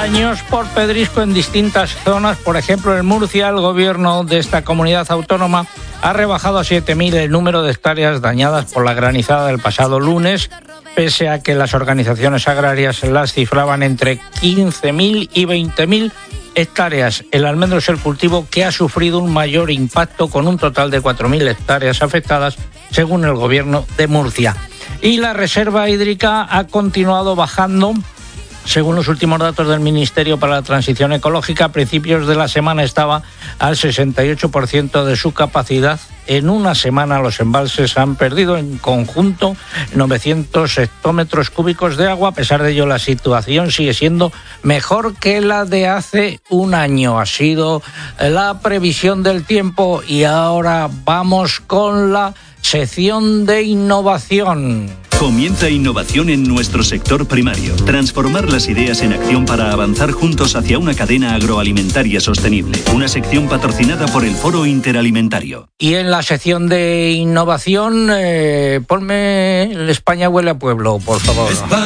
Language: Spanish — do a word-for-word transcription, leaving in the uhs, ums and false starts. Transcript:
Daños por pedrisco en distintas zonas. Por ejemplo, en Murcia, el gobierno de esta comunidad autónoma ha rebajado a siete mil el número de hectáreas dañadas por la granizada del pasado lunes, pese a que las organizaciones agrarias las cifraban entre quince mil y veinte mil hectáreas. El almendro es el cultivo que ha sufrido un mayor impacto, con un total de cuatro mil hectáreas afectadas, según el gobierno de Murcia. Y la reserva hídrica ha continuado bajando. Según los últimos datos del Ministerio para la Transición Ecológica, a principios de la semana estaba al sesenta y ocho por ciento de su capacidad. En una semana los embalses han perdido en conjunto novecientos hectómetros cúbicos de agua. A pesar de ello, la situación sigue siendo mejor que la de hace un año. Ha sido la previsión del tiempo y ahora vamos con la sección de innovación. Comienza innovación en nuestro sector primario. Transformar las ideas en acción para avanzar juntos hacia una cadena agroalimentaria sostenible. Una sección patrocinada por el Foro Interalimentario. Y en la sección de innovación, eh, ponme el España huele a pueblo, por favor.